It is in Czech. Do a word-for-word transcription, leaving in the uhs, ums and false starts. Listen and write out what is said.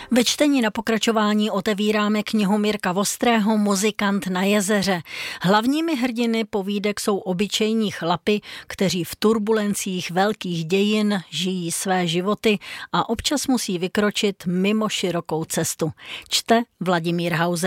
Ve čtení na pokračování otevíráme knihu Mirka Vostrého Muzikant na jezeře. Hlavními hrdiny povídek jsou obyčejní chlapi, kteří v turbulencích velkých dějin žijí své životy a občas musí vykročit mimo širokou cestu. Čte Vladimír Hauser.